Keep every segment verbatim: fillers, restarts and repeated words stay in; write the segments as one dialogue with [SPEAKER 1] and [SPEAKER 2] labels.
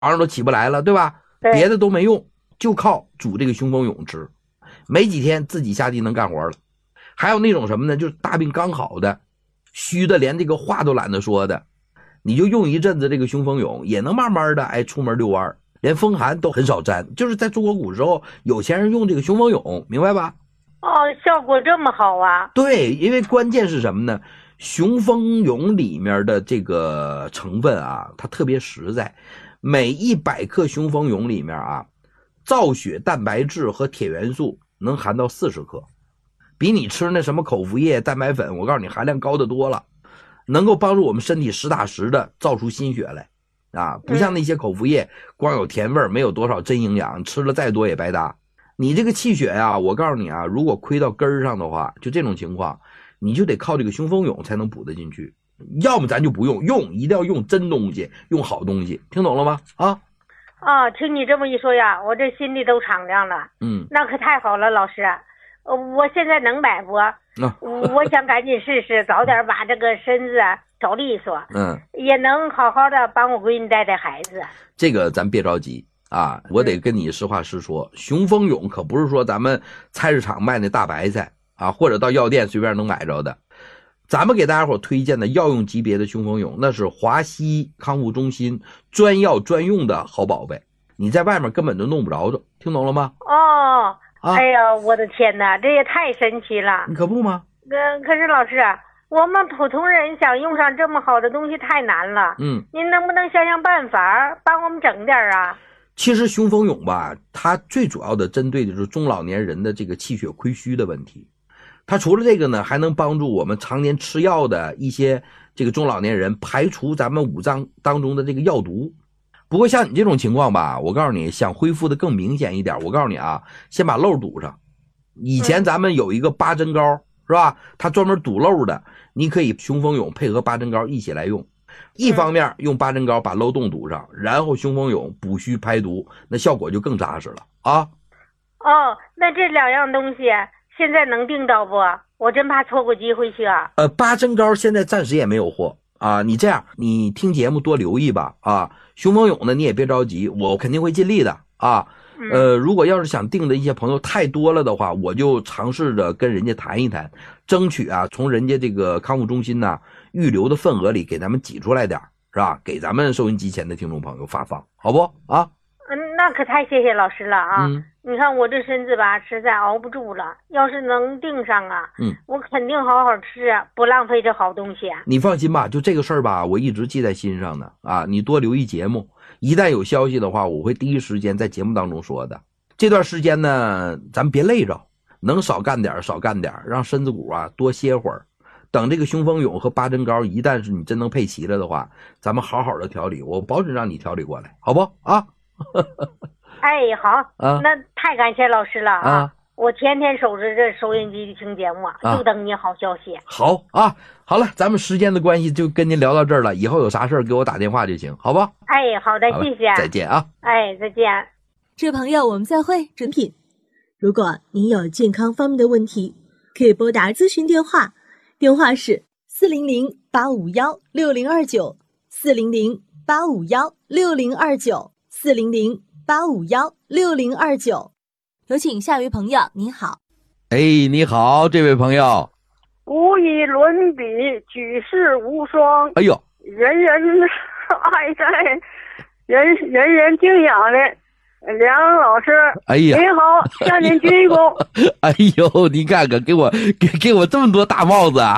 [SPEAKER 1] 上都起不来了，对吧？
[SPEAKER 2] 对，
[SPEAKER 1] 别的都没用，就靠煮这个雄风勇吃，没几天自己下地能干活了。还有那种什么呢，就是大病刚好的，虚的连这个话都懒得说的，你就用一阵子这个雄风勇，也能慢慢的哎出门遛弯，连风寒都很少沾。就是在中国古时候，有钱人用这个雄风勇，明白吧？
[SPEAKER 2] 哦，效果这么好啊？
[SPEAKER 1] 对，因为关键是什么呢？雄风勇里面的这个成分啊，它特别实在。每一百克雄风勇里面啊，造血蛋白质和铁元素能含到四十克，比你吃那什么口服液、蛋白粉，我告诉你含量高得多了，能够帮助我们身体实打实的造出心血来啊！不像那些口服液，光有甜味，没有多少真营养，吃了再多也白搭。你这个气血啊，我告诉你啊，如果亏到根儿上的话，就这种情况，你就得靠这个雄风勇才能补得进去。要么咱就不用，用一定要用真东西，用好东西，听懂了吗？啊
[SPEAKER 2] 啊，听你这么一说呀，我这心里都敞亮了。
[SPEAKER 1] 嗯，
[SPEAKER 2] 那可太好了，老师，呃我现在能买不？啊、我想赶紧试试，早点把这个身子调利索，
[SPEAKER 1] 嗯，
[SPEAKER 2] 也能好好的帮我闺女带带孩子。
[SPEAKER 1] 这个咱别着急啊，我得跟你实话实说，嗯、雄风勇可不是说咱们菜市场卖那大白菜啊，或者到药店随便能买着的。咱们给大家伙推荐的药用级别的雄风勇，那是华西康复中心专药专用的好宝贝，你在外面根本就弄不着的，听懂了吗？
[SPEAKER 2] 哦，
[SPEAKER 1] 啊、
[SPEAKER 2] 哎呀，我的天哪，这也太神奇了！
[SPEAKER 1] 你可不吗？
[SPEAKER 2] 呃，可是老师，我们普通人想用上这么好的东西太难了。
[SPEAKER 1] 嗯，
[SPEAKER 2] 您能不能想想办法帮我们整点啊？
[SPEAKER 1] 其实雄风勇吧，它最主要的针对的就是中老年人的这个气血亏虚的问题。它除了这个呢，还能帮助我们常年吃药的一些这个中老年人排除咱们五脏当中的这个药毒。不过像你这种情况吧，我告诉你，想恢复的更明显一点，我告诉你啊，先把漏堵上。以前咱们有一个八珍膏，是吧？它专门堵漏的，你可以雄风勇配合八珍膏一起来用。一方面用八珍膏把漏洞堵上，然后雄风勇补虚排毒，那效果就更扎实了啊。
[SPEAKER 2] 哦，那这两样东西现在能订到不？我真怕错过机会去啊。
[SPEAKER 1] 呃，八珍膏现在暂时也没有货啊。你这样，你听节目多留意吧啊。雄风勇呢，你也别着急，我肯定会尽力的啊。呃，如果要是想订的一些朋友太多了的话，我就尝试着跟人家谈一谈，争取啊从人家这个康复中心呢预留的份额里给咱们挤出来点，是吧？给咱们收音机前的听众朋友发放，好不啊？
[SPEAKER 2] 嗯，那可太谢谢老师了啊！
[SPEAKER 1] 嗯，
[SPEAKER 2] 你看我这身子吧，实在熬不住了。要是能订上啊，
[SPEAKER 1] 嗯，
[SPEAKER 2] 我肯定好好吃，不浪费这好东西。
[SPEAKER 1] 你放心吧，就这个事儿吧，我一直记在心上的啊。你多留意节目，一旦有消息的话，我会第一时间在节目当中说的。这段时间呢，咱别累着，能少干点少干点，让身子骨啊多歇会儿。等这个雄风勇和八珍膏一旦是你真能配齐了的话，咱们好好的调理，我保准让你调理过来，好不啊？
[SPEAKER 2] 哎，好，
[SPEAKER 1] 啊，
[SPEAKER 2] 那太感谢老师了啊！
[SPEAKER 1] 啊
[SPEAKER 2] 我天天守着这收音机听节目，
[SPEAKER 1] 啊
[SPEAKER 2] 就等你好消息。
[SPEAKER 1] 好啊，好了，咱们时间的关系就跟您聊到这儿了，以后有啥事儿给我打电话就行，好吧？
[SPEAKER 2] 哎，好的，谢谢，
[SPEAKER 1] 再见啊！
[SPEAKER 2] 哎，再见。
[SPEAKER 3] 这位朋友，我们再会。准品，如果您有健康方面的问题，可以拨打咨询电话，电话是四零零八五幺六零二九，四零零八五幺六零二九，四零零八五幺六零二九。有请下一位朋友，您好。
[SPEAKER 1] 哎，你好，这位朋友。
[SPEAKER 4] 无以伦比，举世无双。
[SPEAKER 1] 哎呦，
[SPEAKER 4] 人人爱戴，人人人敬仰的梁老师。
[SPEAKER 1] 哎呀，
[SPEAKER 4] 您好，向您鞠一躬。
[SPEAKER 1] 哎呦，你看看，给我给给我这么多大帽子啊！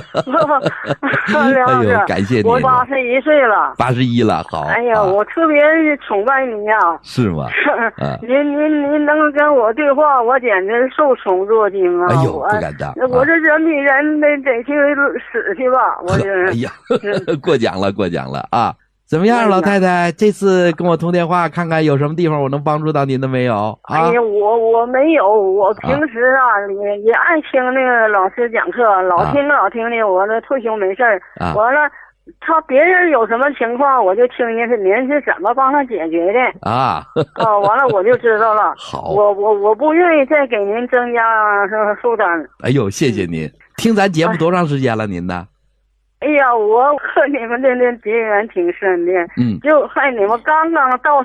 [SPEAKER 4] 梁老师，
[SPEAKER 1] 哎呦，感谢你。
[SPEAKER 4] 我八十一岁了，
[SPEAKER 1] 八十一了，好。
[SPEAKER 4] 哎呀，
[SPEAKER 1] 啊、
[SPEAKER 4] 我特别崇拜你呀、啊。
[SPEAKER 1] 是吗？
[SPEAKER 4] 啊、您您您能跟我对话，我简直受宠若惊啊！
[SPEAKER 1] 哎呦，
[SPEAKER 4] 我
[SPEAKER 1] 不敢当。
[SPEAKER 4] 我这人比人得得去死去吧，我这。
[SPEAKER 1] 哎呀，过奖了，过奖了啊！怎么样，老太太？这次跟我通电话，看看有什么地方我能帮助到您的没有？啊、
[SPEAKER 4] 哎呀，我我没有，我平时啊也也爱听那个老师讲课，老听老听的。我这退休没事儿，
[SPEAKER 1] 啊、
[SPEAKER 4] 完了，他别人有什么情况，我就听听是您是怎么帮他解决的
[SPEAKER 1] 啊。
[SPEAKER 4] 啊，完了我就知道了。
[SPEAKER 1] 好，
[SPEAKER 4] 我我我不愿意再给您增加负担。
[SPEAKER 1] 哎呦，谢谢您！听咱节目多长时间了，您呢？
[SPEAKER 4] 哎呀，我和你们的那结缘挺深的，
[SPEAKER 1] 嗯，
[SPEAKER 4] 就还你们刚刚到